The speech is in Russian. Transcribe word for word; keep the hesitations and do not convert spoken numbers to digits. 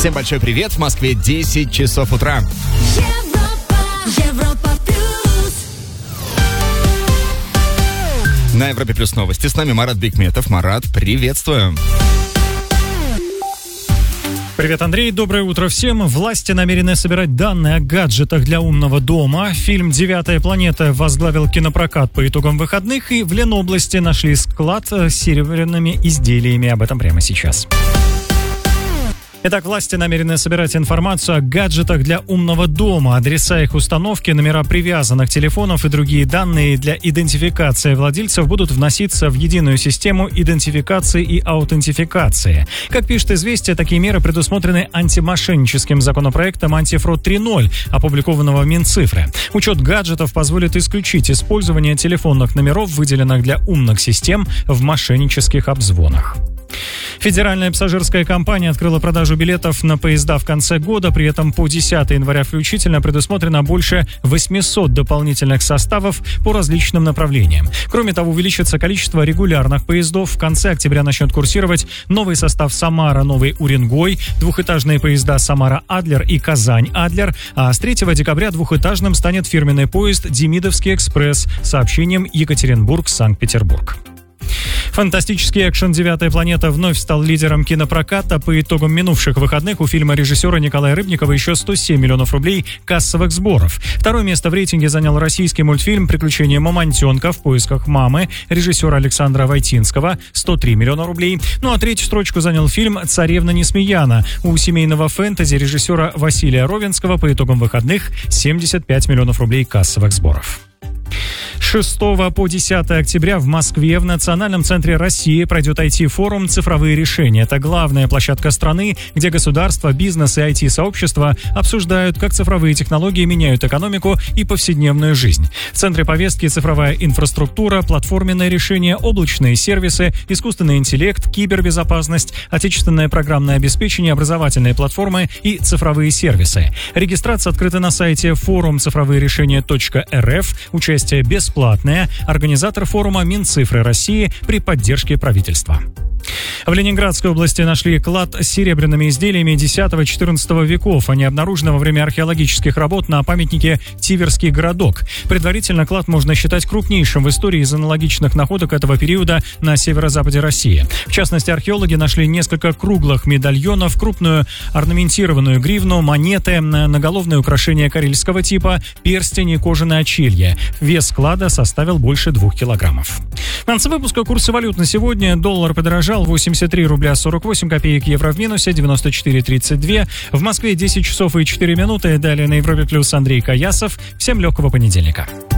Всем большой привет. В Москве десять часов утра. Европа, Европа плюс. На Европе плюс новости. С нами Марат Бикметов. Марат, приветствую. Привет, Андрей. Доброе утро всем. Власти намерены собирать данные о гаджетах для умного дома. Фильм «Девятая планета» возглавил кинопрокат по итогам выходных, и в Ленобласти нашли склад с серебряными изделиями. Об этом прямо сейчас. Итак, власти намерены собирать информацию о гаджетах для умного дома, адреса их установки, номера привязанных телефонов и другие данные для идентификации владельцев будут вноситься в единую систему идентификации и аутентификации. Как пишет «Известия», такие меры предусмотрены антимошенническим законопроектом «Антифрод три ноль», опубликованного в Минцифры. Учет гаджетов позволит исключить использование телефонных номеров, выделенных для умных систем, в мошеннических обзвонах. Федеральная пассажирская компания открыла продажу билетов на поезда в конце года. При этом по десятое января включительно предусмотрено больше восьмисот дополнительных составов по различным направлениям. Кроме того, увеличится количество регулярных поездов. В конце октября начнет курсировать новый состав Самара-Новый Уренгой, двухэтажные поезда Самара-Адлер и Казань-Адлер, а с третьего декабря двухэтажным станет фирменный поезд Демидовский экспресс с сообщением Екатеринбург-Санкт-Петербург. Фантастический экшен «Девятая планета» вновь стал лидером кинопроката. По итогам минувших выходных у фильма режиссера Николая Рыбникова еще сто семь миллионов рублей кассовых сборов. Второе место в рейтинге занял российский мультфильм «Приключения мамонтенка в поисках мамы» режиссера Александра Войтинского, сто три миллиона рублей. Ну а третью строчку занял фильм «Царевна Несмеяна» у семейного фэнтези режиссера Василия Ровенского. По итогам выходных семьдесят пять миллионов рублей кассовых сборов. С шестого по десятое октября в Москве в Национальном центре России пройдет ай ти-форум «Цифровые решения». Это главная площадка страны, где государство, бизнес и ай ти-сообщество обсуждают, как цифровые технологии меняют экономику и повседневную жизнь. В центре повестки цифровая инфраструктура, платформенные решения, облачные сервисы, искусственный интеллект, кибербезопасность, отечественное программное обеспечение, образовательные платформы и цифровые сервисы. Регистрация открыта на сайте форум цифровые решения точка эр эф. Участие бесплатное. Организатор форума Минцифры России при поддержке правительства. В Ленинградской области нашли клад с серебряными изделиями десятого-четырнадцатого веков. Они обнаружены во время археологических работ на памятнике Тиверский городок. Предварительно клад можно считать крупнейшим в истории из аналогичных находок этого периода на северо-западе России. В частности, археологи нашли несколько круглых медальонов, крупную орнаментированную гривну, монеты, наголовные украшения карельского типа, перстень и кожаное очелье. Вес клада составил больше двух килограммов. В конце выпуска курсы валют на сегодня. Доллар подорожал восемьдесят три рубля сорок восемь копеек, евро в минусе девяносто четыре тридцать два. В Москве десять часов и четыре минуты. Далее на Европе плюс Андрей Каясов. Всем легкого понедельника.